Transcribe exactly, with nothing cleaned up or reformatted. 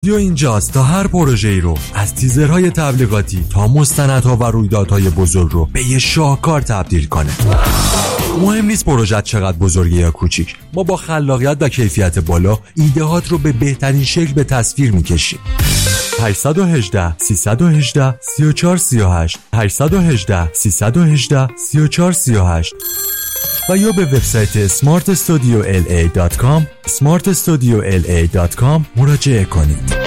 استودیو اینجاست تا هر پروژه‌ای رو از تیزرهای تبلیغاتی تا مستندها و رویدادهای بزرگ رو به یه شاهکار تبدیل کنه. مهم نیست پروژه چقدر بزرگه یا کوچیک، ما با خلاقیت و کیفیت بالا ایده‌هات رو به بهترین شکل به تصویر می‌کشیم. هشت یک هشت سه یک هشت سه چهار سه هشت هشت یک هشت سه یک هشت سه چهار سه هشت و یا به وبسایت اسمارت استودیو ال ای دات کام اسمارت استودیو ال ای دات کام مراجعه کنید.